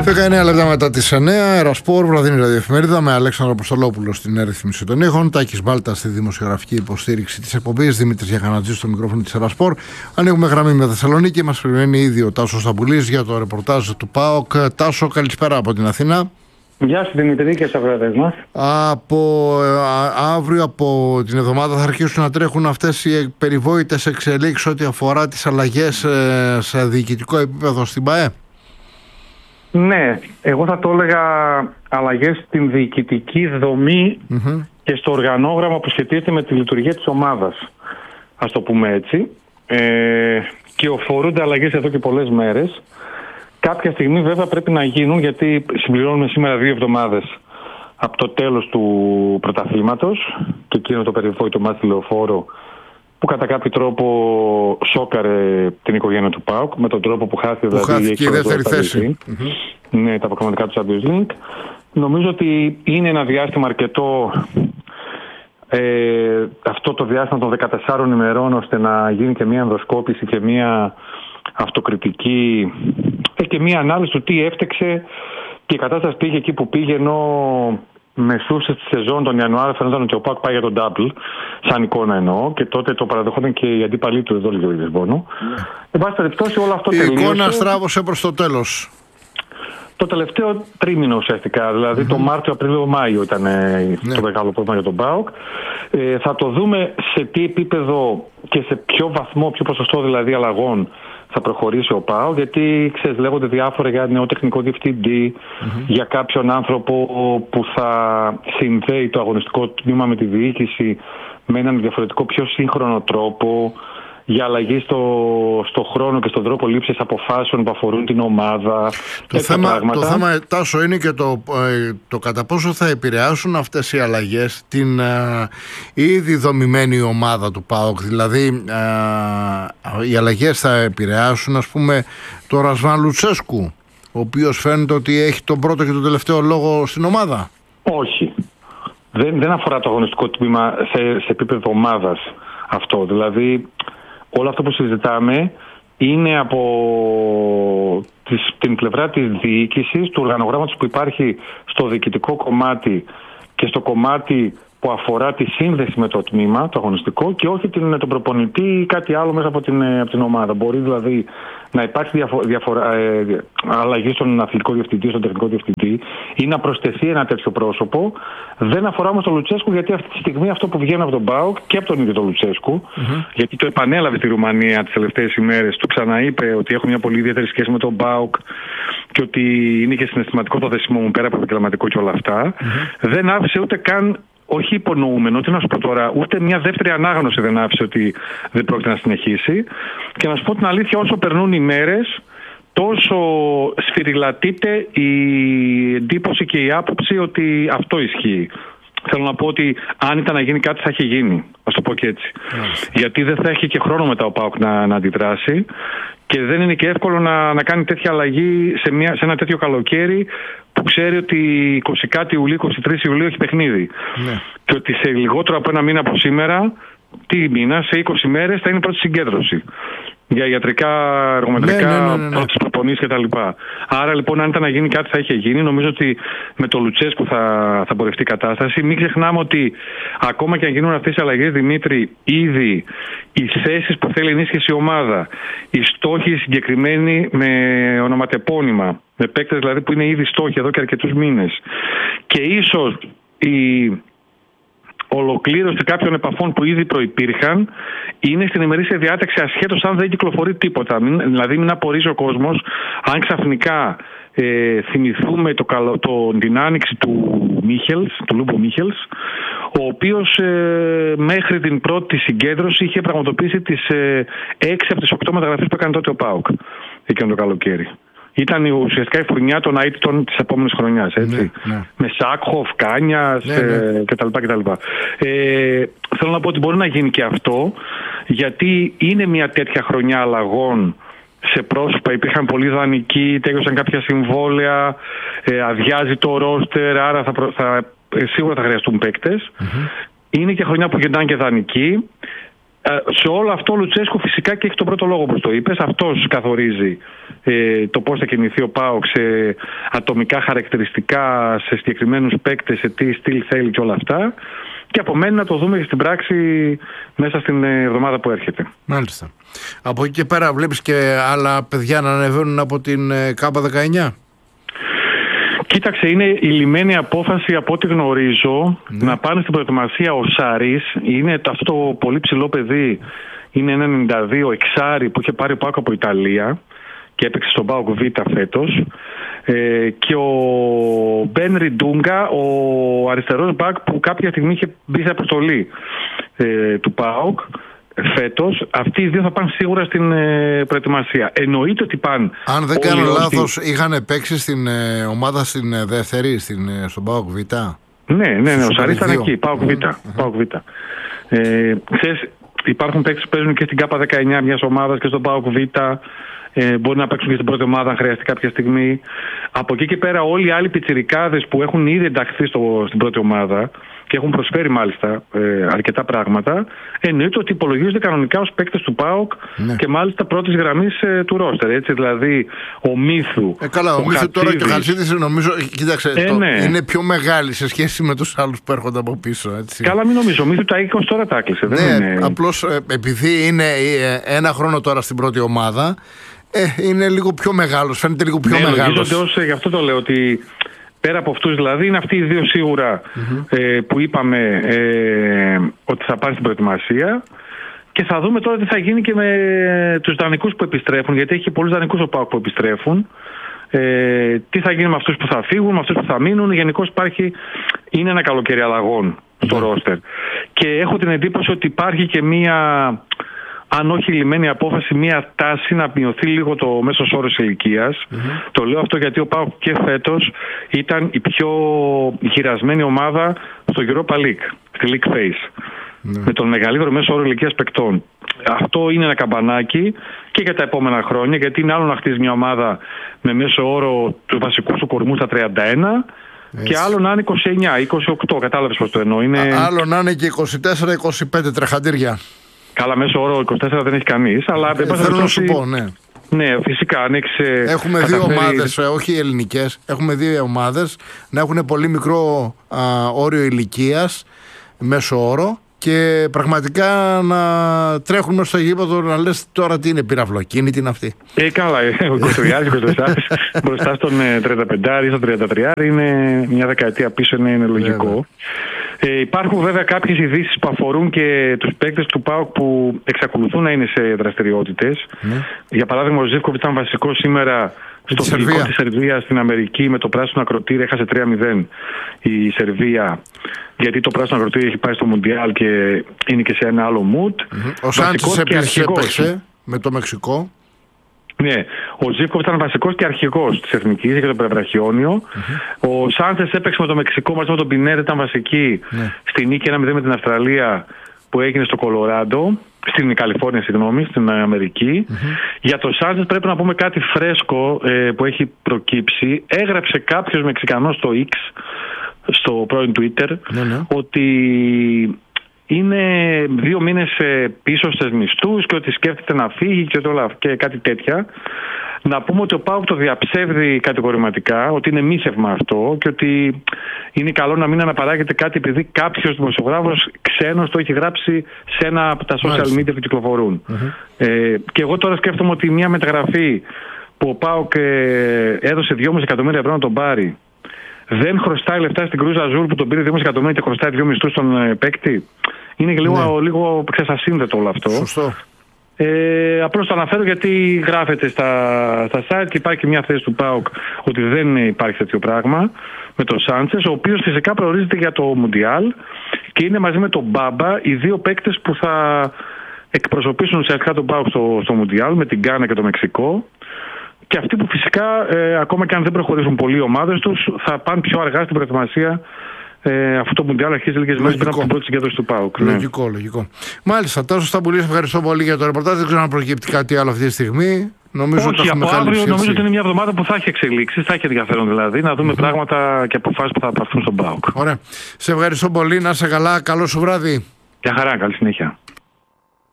19 λεπτά μετά τις 9, Ερασπόρ, βραδινή ραδιοεφημερίδα με Αλέξανδρο Αποστολόπουλο στην ρύθμιση των ήχων, Τάκης Μπάλτα στη δημοσιογραφική υποστήριξη της εκπομπής, Δημήτρης Γιακανατζής στο μικρόφωνο της Ερασπόρ. Ανοίγουμε γραμμή με Θεσσαλονίκη, μας περιμένει ήδη ο Τάσος Σταμπουλής για το ρεπορτάζ του ΠΑΟΚ. Τάσο, καλησπέρα από την Αθήνα. Γεια σου Δημήτρη και στους ακροατές μας. Αύριο από την εβδομάδα θα αρχίσουν να τρέχουν αυτές οι περιβόητες εξελίξεις ό,τι αφορά τις αλλαγές σε διοικητικό επίπεδο στην ΠΑΕ. Ναι, εγώ θα το έλεγα αλλαγές στην διοικητική δομή και στο οργανόγραμμα που σχετίζεται με τη λειτουργία της ομάδας. Ας το πούμε έτσι. Και οφορούνται αλλαγές εδώ και πολλές μέρες. Κάποια στιγμή βέβαια πρέπει να γίνουν, γιατί συμπληρώνουμε σήμερα 2 εβδομάδες από το τέλος του πρωταθλήματος και εκείνο το περιβόητο μάτς Λεωφόρο που κατά κάποιο τρόπο σόκαρε την οικογένεια του ΠΑΟΚ με τον τρόπο που χάθηκε, η δεύτερη θέση. Ναι, τα αποκομματικά του Champions League. Νομίζω ότι είναι ένα διάστημα αρκετό αυτό το διάστημα των 14 ημερών ώστε να γίνει και μια ενδοσκόπηση και μια αυτοκριτική και μια ανάλυση του τι έφτεξε και η κατάσταση πήγε εκεί που πήγε, ενώ μεσούσε τη σεζόν τον Ιανουάριο φαίνονταν ότι ο ΠΑΟΚ πάει για τον double, σαν εικόνα εννοώ, και τότε το παραδεχόταν και οι αντίπαλοι του εδώ λίγο Λισβόνου. Εν πάση περιπτώσει, όλο αυτό τελείωσε. Η εικόνα στράβωσε προς το τέλος. Το τελευταίο τρίμηνο ουσιαστικά, δηλαδή το Μάρτιο, Απρίλιο, Μάιο ήταν το μεγάλο πρόβλημα για τον ΠΑΟΚ. Θα το δούμε σε τι επίπεδο και σε ποιο βαθμό, ποιο ποσοστό δηλαδή αλλαγών θα προχωρήσει ο ΠΑΟΚ, γιατί ξέρεις, λέγονται διάφορα για νέο τεχνικό διευθυντή, για κάποιον άνθρωπο που θα συνδέει το αγωνιστικό τμήμα με τη διοίκηση με έναν διαφορετικό, πιο σύγχρονο τρόπο, για αλλαγή στο χρόνο και στον τρόπο λήψης αποφάσεων που αφορούν την ομάδα. Το θέμα, Τάσο, είναι και το κατά πόσο θα επηρεάσουν αυτές οι αλλαγές την ήδη δομημένη ομάδα του ΠΑΟΚ. Δηλαδή, οι αλλαγές θα επηρεάσουν, ας πούμε, το Ρασβάν Λουτσέσκου, ο οποίος φαίνεται ότι έχει τον πρώτο και τον τελευταίο λόγο στην ομάδα. Όχι. Δεν αφορά το αγωνιστικό τμήμα σε επίπεδο ομάδας αυτό. Δηλαδή, όλο αυτό που συζητάμε είναι από την πλευρά της διοίκησης, του οργανογράμματος που υπάρχει στο διοικητικό κομμάτι και στο κομμάτι που αφορά τη σύνδεση με το τμήμα, το αγωνιστικό, και όχι τον προπονητή ή κάτι άλλο μέσα από την ομάδα. Μπορεί δηλαδή να υπάρχει αλλαγή στον αθλητικό διευθυντή, στον τεχνικό διευθυντή, ή να προσθεθεί ένα τέτοιο πρόσωπο. Δεν αφορά όμως τον Λουτσέσκου, γιατί αυτή τη στιγμή αυτό που βγαίνει από τον ΠΑΟΚ και από τον ίδιο τον Λουτσέσκου, γιατί το επανέλαβε στη Ρουμανία τις τελευταίες ημέρες, του ξαναείπε ότι έχω μια πολύ ιδιαίτερη σχέση με τον ΠΑΟΚ και ότι είναι και συναισθηματικό το δεσμό μου πέρα από επαγγελματικό και όλα αυτά. Δεν άφησε ούτε καν. Όχι υπονοούμενο, τι να σου πω τώρα, ούτε μια δεύτερη ανάγνωση δεν άφησε ότι δεν πρόκειται να συνεχίσει. Και να σου πω την αλήθεια, όσο περνούν οι μέρες, τόσο σφυριλατείται η εντύπωση και η άποψη ότι αυτό ισχύει. Θέλω να πω ότι αν ήταν να γίνει κάτι θα είχε γίνει, ας το πω και έτσι. Γιατί δεν θα έχει και χρόνο μετά ο ΠΑΟΚ να αντιδράσει και δεν είναι και εύκολο να κάνει τέτοια αλλαγή σε ένα τέτοιο καλοκαίρι που ξέρει ότι 20 Ιουλίου, 23 Ιουλίου έχει παιχνίδι. Και ότι σε λιγότερο από ένα μήνα από σήμερα, τι μήνα, σε 20 μέρες θα είναι η πρώτη συγκέντρωση για ιατρικά, εργομετρικά, πρώτες προπονήσεις κτλ. Άρα λοιπόν, αν ήταν να γίνει κάτι θα είχε γίνει. Νομίζω ότι με το Λουτσέσκου θα πορευτεί η κατάσταση. Μην ξεχνάμε ότι ακόμα και αν γίνουν αυτές οι αλλαγές, Δημήτρη, ήδη οι θέσεις που θέλει ενίσχυση η ομάδα, οι στόχοι συγκεκριμένοι με ονοματεπώνυμα, με παίκτες δηλαδή που είναι ήδη στόχοι εδώ και αρκετούς μήνες, και ίσως η ολοκλήρωση κάποιων επαφών που ήδη προϋπήρχαν, είναι στην ημερήσια διάταξη ασχέτως αν δεν κυκλοφορεί τίποτα. Δηλαδή μην απορρίζει ο κόσμος αν ξαφνικά θυμηθούμε την άνοιξη του Λούμπο Μίχελς, ο οποίος μέχρι την πρώτη συγκέντρωση είχε πραγματοποιήσει τις 6 από τις 8 μεταγραφές που έκανε τότε ο ΠΑΟΚ εκείνο το καλοκαίρι. Ήταν ουσιαστικά η φουρνιά των αίτητων της επόμενης χρονιάς, έτσι. Με Σάκχοφ, Κάνιας κτλ. Θέλω να πω ότι μπορεί να γίνει και αυτό, γιατί είναι μια τέτοια χρονιά αλλαγών σε πρόσωπα. Υπήρχαν πολλοί δανεικοί, τέλειωσαν κάποια συμβόλαια, αδειάζει το ρόστερ, άρα σίγουρα θα χρειαστούν παίκτες. Είναι και χρονιά που γεννάνε και δανεικοί. Σε όλο αυτό ο Λουτσέσκου φυσικά και έχει τον πρώτο λόγο, όπως το είπες. Αυτός καθορίζει το πώς θα κινηθεί ο ΠΑΟΚ σε ατομικά χαρακτηριστικά, σε συγκεκριμένους παίκτες, σε τι στυλ θέλει και όλα αυτά. Και απομένει να το δούμε και στην πράξη μέσα στην εβδομάδα που έρχεται. Μάλιστα. Από εκεί και πέρα βλέπεις και άλλα παιδιά να ανεβαίνουν από την K19. Κοίταξε, είναι η λυμμένη απόφαση από ό,τι γνωρίζω να πάνε στην προετοιμασία ο Σάρης. Είναι αυτό το πολύ ψηλό παιδί, είναι ένα 92 εξάρι που είχε πάρει ο ΠΑΟΚ από Ιταλία και έπαιξε στον ΠΑΟΚ Β φέτος. Και ο Μπεν Ριντούγκα, ο αριστερός μπακ που κάποια στιγμή είχε μπει σε αποστολή του ΠΑΟΚ φέτος. Αυτοί οι δύο θα πάνε σίγουρα στην προετοιμασία. Εννοείται ότι πάνε. Αν δεν κάνω λάθος, είχαν παίξει στην ομάδα στην δεύτερη, στον ΠΑΟΚ Β. Ναι, ο Σαρής ήταν εκεί, ΠΑΟΚ Β. Ξέρεις, υπάρχουν παίκτες που παίζουν και στην K19 μιας ομάδας και στον ΠΑΟΚ Β. Μπορεί να παίξουν και στην πρώτη ομάδα αν χρειαστεί κάποια στιγμή. Από εκεί και πέρα όλοι οι άλλοι πιτσιρικάδες που έχουν ήδη ενταχθεί στην πρώτη ομάδα και έχουν προσφέρει μάλιστα αρκετά πράγματα, εννοείται ότι υπολογίζονται κανονικά ως παίκτες του ΠΑΟΚ και μάλιστα πρώτης γραμμής του ρόστερ. Έτσι, δηλαδή ο Μύθου. Καλά, ο Μύθου τώρα και ο Χαλσίδης νομίζω, κοίταξε, είναι πιο μεγάλη σε σχέση με τους άλλους που έρχονται από πίσω. Έτσι. Καλά, μην νομίζω. Ο Μύθου τα 20 τώρα τα έκλεισε. Απλώς επειδή είναι ένα χρόνο τώρα στην πρώτη ομάδα, είναι λίγο πιο μεγάλος, φαίνεται λίγο πιο μεγάλος. Γι' αυτό το λέω ότι πέρα από αυτούς δηλαδή είναι αυτοί οι δύο σίγουρα που είπαμε ότι θα πάνε στην προετοιμασία και θα δούμε τώρα τι θα γίνει και με τους δανεικούς που επιστρέφουν, γιατί έχει πολλούς δανεικούς ο ΠΑΟΚ που επιστρέφουν. Τι θα γίνει με αυτούς που θα φύγουν, με αυτούς που θα μείνουν. Γενικώς είναι ένα καλοκαίρι αλλαγών στο ρόστερ και έχω την εντύπωση ότι υπάρχει και μία, αν όχι λυμμένη απόφαση, μία τάση να μειωθεί λίγο το μέσος όρος ηλικίας. Το λέω αυτό γιατί ο ΠΑΟΚ και φέτος ήταν η πιο γυρασμένη ομάδα στο Europa League, στη League Phase, με τον μεγαλύτερο μέσο όρο ηλικίας παικτών. Αυτό είναι ένα καμπανάκι και για τα επόμενα χρόνια, γιατί είναι άλλο να χτίσει μια ομάδα με μέσο όρο του βασικού του κορμού στα 31 και άλλο να είναι 29, 28, κατάλαβες πώς το εννοώ. Άλλο να είναι και 24-25 τρεχαντήρια. Καλά, μέσω όρο 24 δεν έχει κανείς, αλλά θέλω να σου πω, ναι. Ναι, φυσικά αν έχεις. Έχουμε δύο ομάδες, όχι ελληνικές, έχουμε δύο ομάδες να έχουν πολύ μικρό όριο ηλικίας, μέσο όρο, και πραγματικά να τρέχουν μέσα στο γήπεδο να λες τώρα τι είναι, πυραυλοκίνητη είναι αυτή. Καλά, ο 23-24 μπροστά στον 35 ή στον 33 είναι μια δεκαετία πίσω, είναι λογικό. Υπάρχουν βέβαια κάποιες ειδήσεις που αφορούν και τους παίκτες του ΠΑΟΚ που εξακολουθούν να είναι σε δραστηριότητες. Για παράδειγμα, ο Ζίβκοβιτς ήταν βασικός σήμερα στο φιλικό της Σερβίας στην Αμερική με το πράσινο ακροτήρι. Έχασε 3-0 η Σερβία, γιατί το πράσινο ακροτήρι έχει πάει στο Μουντιάλ και είναι και σε ένα άλλο mood. Ο Σάντσες επίσης έπαιξε με το Μεξικό. Ναι, ο Ζίβκοβιτς ήταν βασικός και αρχηγός της Εθνικής για το Περαβραχιόνιο. Ο Σάντσες έπαιξε με το Μεξικό μαζί με τον Πινέδα, ήταν βασική στη νίκη 1-0 με την Αυστραλία που έγινε στο Κολοράντο, στην Καλιφόρνια, συγγνώμη, στην Αμερική. Για τον Σάντσες πρέπει να πούμε κάτι φρέσκο που έχει προκύψει. Έγραψε κάποιος Μεξικανός στο X, στο πρώην Twitter, ότι είναι 2 μήνες πίσω στις μισθούς και ότι σκέφτεται να φύγει και κάτι τέτοια. Να πούμε ότι ο ΠΑΟΚ το διαψεύδει κατηγορηματικά, ότι είναι μίσευμα αυτό και ότι είναι καλό να μην αναπαράγεται κάτι επειδή κάποιος δημοσιογράφος ξένος το έχει γράψει σε ένα από τα social media που κυκλοφορούν. Και εγώ τώρα σκέφτομαι ότι μια μεταγραφή που ο ΠΑΟΚ έδωσε 2,5 εκατομμύρια ευρώ να τον πάρει, δεν χρωστάει λεφτά στην Κρούζ Αζούλ που τον πήρε 2,5 εκατομμύρια και χρωστάει 2 μισθούς στον παίκτη. Είναι λίγο ξεσασύνδετο όλο αυτό. Σωστό. Απλώς το αναφέρω γιατί γράφεται στα site και υπάρχει και μια θέση του ΠΑΟΚ ότι δεν υπάρχει τέτοιο πράγμα με τον Σάντσες, ο οποίος φυσικά προορίζεται για το Μουντιάλ και είναι μαζί με τον Μπάμπα οι δύο παίκτες που θα εκπροσωπήσουν ουσιαστικά τον ΠΑΟΚ στο Μουντιάλ, με την Γκάνα και το Μεξικό. Και αυτοί που φυσικά ακόμα και αν δεν προχωρήσουν πολλοί οι ομάδες τους θα πάνε πιο αργά στην προετοιμασία. Αυτό το Μουντιάλ αρχίζει λίγες μέρες πριν από την πρώτη συγκέντρωση του ΠΑΟΚ. Λογικό. Μάλιστα, τόσο Σταμπουλή, ευχαριστώ πολύ για το ρεπορτάζ. Δεν ξέρω αν προκύπτει κάτι άλλο αυτή τη στιγμή. Νομίζω όχι, από αύριο νομίζω ότι είναι μια εβδομάδα που θα έχει εξελίξεις, θα έχει ενδιαφέρον δηλαδή, να δούμε πράγματα και αποφάσεις που θα πάρθουν στον ΠΑΟΚ. Ωραία. Σε ευχαριστώ πολύ, να είσαι καλά, καλό σου βράδυ. Γεια χαρά, καλή συνέχεια.